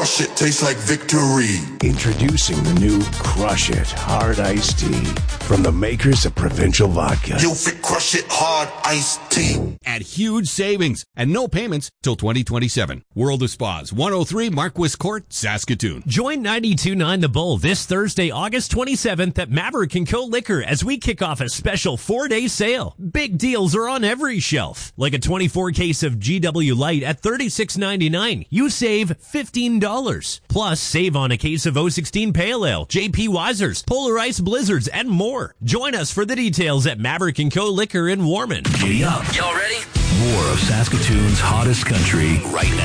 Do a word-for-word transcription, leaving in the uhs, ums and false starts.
crush it, tastes like victory. Introducing the new Crush It Hard Iced Tea from the makers of Provincial Vodka. You'll fit Crush It Hard Iced Tea. At huge savings and no payments till twenty twenty-seven. World of Spas, one oh three Marquis Court, Saskatoon. Join ninety-two point nine The Bull this Thursday, August twenty-seventh at Maverick and Co. Liquor as we kick off a special four-day sale. Big deals are on every shelf. Like a twenty-four case of G W Light at thirty-six ninety-nine. You save fifteen dollars. Plus, save on a case of oh sixteen Pale Ale, J P Weisers, Polar Ice Blizzards, and more. Join us for the details at Maverick and Co. Liquor in Warman. Giddy up. Y'all ready? More of Saskatoon's hottest country right now.